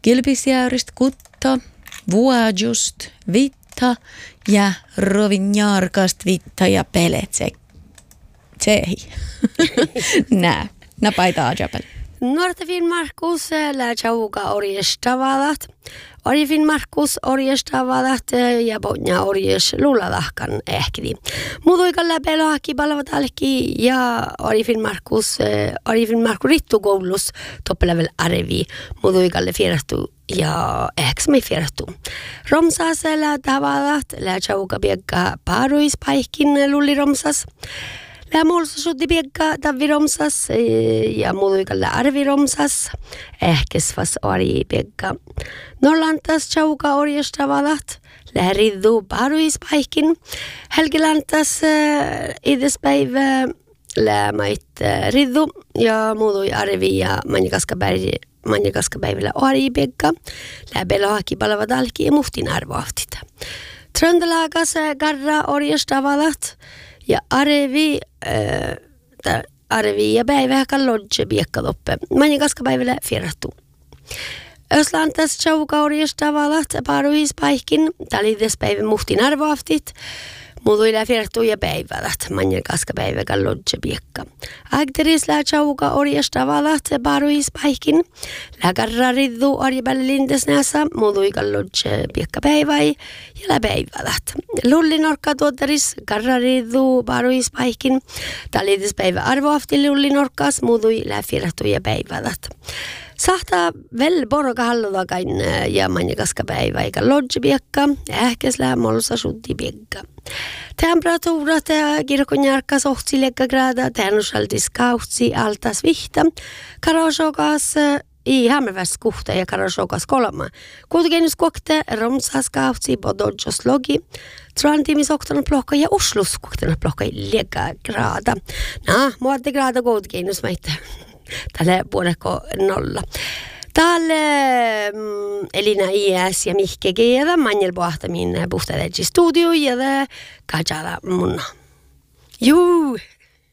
Kilpisjäyrist kutta, vuajust, vitta ja rovinjarkast vitta ja peletse. Tsehi. Nää. Napaita ajapel. Nuortevin Markus lääjauka orjestavalat. Orjevin Markus orjestavalat ja potja orjes lulalahkan ehkidi. Mutuikalla pelohakki palvatalki ja orjevin Markus rittu koulus toppelevel arevi. Mutuikalle fierahtu ja ehkäs me fierahtu. Romsas läätavalat lääjauka piekka paaruispaihkin lulli romsas. Lämolsa sutti piekka tavi romsas ja mutuikalle arvi romsas. Ehkäs ori piekka. Norlantas chauka orjestavalat. Läriddu paaruispaihkin. Helgilantas idespäivä lämait riddu ja muutui arvi ja manjakaskapäivillä ori piekka. Läpelohaki palvatalki ja muhtin arvoahtit. Tröndelagas garra orjestavalat. Ja arvi ja päivä kallodje piekka toppe. Manjakaskapäivillä fierrattu. Öslantas chauka orjestavalat paaruispaihkin. Talidespäivä muhtin arvoahtit. Mutuilla fierrattu ja päivälät. Manjakaskapäivä kallodje piekka. Agteris lää chauka orjestavalat paaruispaihkin. Läkarra riddu orjepälilindesnässä. Mutui kallodje piekka päiväi ja läpäivälät. Lullinorkka tuottaris karra riddu paaruispaihkin. Talidespäivä arvoahti lullinorkkas. Mutui lää fierrattu ja päivälät. Sahtaa vel poroka halludakain ja manjakaskapäivä eikä lodgepiekka, ähkäslää molsa sutti piekka. Temperatuurat kirkonjarkas ohtsilekka graada, tänusaltis kautsi altas vihta, karasokas i hammerväs kuhta ja karasokas kolma. Kuitenkin kokte romsas kautsi pododjos logi, trantimisoktorna plokka ja usluskoktorna plokka liekka graada. Muotte graada kuitenkin, jos meitä. Tällä puolella nolla. Täällä Elina Iäs ja Mihke Geeda, Manjel Boahtamin puhtadeji studio ja kajala munna. Juu!